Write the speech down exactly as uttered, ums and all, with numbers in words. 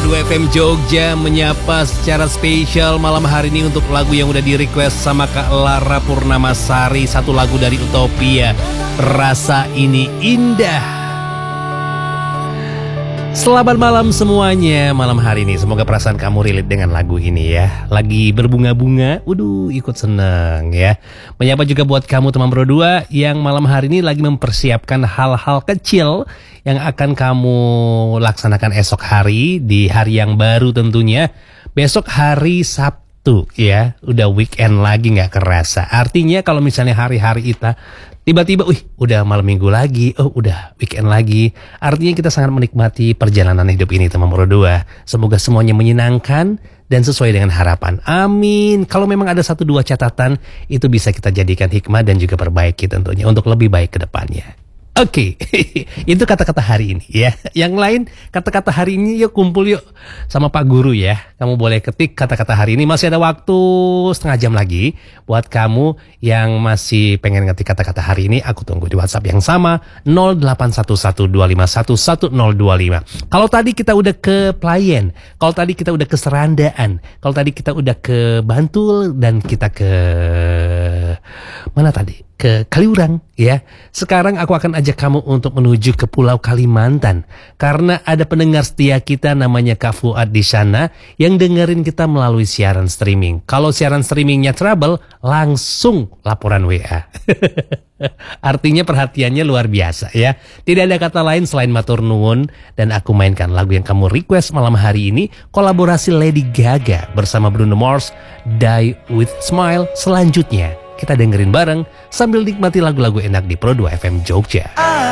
dua F M Jogja menyapa secara spesial malam hari ini untuk lagu yang udah di request sama Kak Lara Purnamasari. Satu lagu dari Utopia, Rasa Ini Indah. Selamat malam semuanya. Malam hari ini semoga perasaan kamu relate dengan lagu ini ya. Lagi berbunga-bunga, waduh ikut seneng ya. Menyapa juga buat kamu teman Pro dua yang malam hari ini lagi mempersiapkan hal-hal kecil yang akan kamu laksanakan esok hari, di hari yang baru tentunya. Besok hari Sabtu ya, udah weekend lagi gak kerasa. Artinya kalau misalnya hari-hari kita tiba-tiba, wih, udah malam minggu lagi, oh udah weekend lagi. Artinya kita sangat menikmati perjalanan hidup ini teman Pro dua. Semoga semuanya menyenangkan dan sesuai dengan harapan. Amin. Kalau memang ada satu dua catatan, itu bisa kita jadikan hikmah dan juga perbaiki tentunya untuk lebih baik ke depannya. Oke, okay. Itu kata-kata hari ini ya. Yang lain kata-kata hari ini yuk kumpul yuk sama Pak Guru ya. Kamu boleh ketik kata-kata hari ini. Masih ada waktu setengah jam lagi. Buat kamu yang masih pengen ngetik kata-kata hari ini, aku tunggu di WhatsApp yang sama nol delapan satu satu dua lima satu satu nol dua lima. Kalau tadi kita udah ke Playen, kalau tadi kita udah ke Serandaan, kalau tadi kita udah ke Bantul dan kita ke mana tadi? Ke Kaliurang ya. Sekarang aku akan ajak kamu untuk menuju ke Pulau Kalimantan karena ada pendengar setia kita namanya Kak Fuad di sana yang dengerin kita melalui siaran streaming. Kalau siaran streamingnya trouble, langsung laporan W A. Artinya perhatiannya luar biasa ya. Tidak ada kata lain selain matur nuwun, dan aku mainkan lagu yang kamu request malam hari ini, kolaborasi Lady Gaga bersama Bruno Mars, Die With Smile. Selanjutnya kita dengerin bareng sambil nikmati lagu-lagu enak di Pro dua F M Jogja.